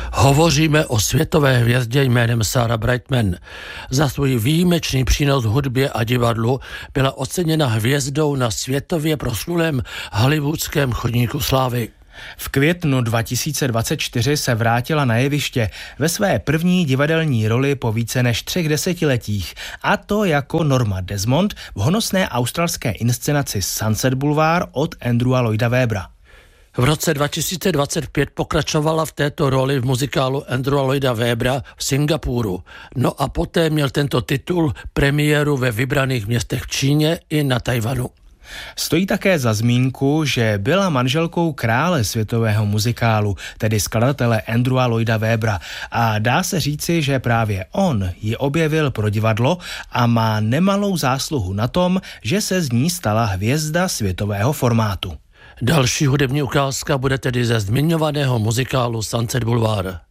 Hovoříme o světové hvězdě jménem Sarah Brightman. Za svůj výjimečný přínos hudbě a divadlu byla oceněna hvězdou na světově proslulém hollywoodském chodníku slávy. V květnu 2024 se vrátila na jeviště ve své první divadelní roli po více než 3 desetiletích, a to jako Norma Desmond v honosné australské inscenaci Sunset Boulevard od Andrewa Lloyda Webbera. V roce 2025 pokračovala v této roli v muzikálu Andrewa Lloyda Webbera v Singapuru. No a poté měl tento titul premiéru ve vybraných městech v Číně i na Tajvanu. Stojí také za zmínku, že byla manželkou krále světového muzikálu, tedy skladatele Andrewa Lloyda Webbera, a dá se říci, že právě on ji objevil pro divadlo a má nemalou zásluhu na tom, že se z ní stala hvězda světového formátu. Další hudební ukázka bude tedy ze zmiňovaného muzikálu Sunset Boulevard.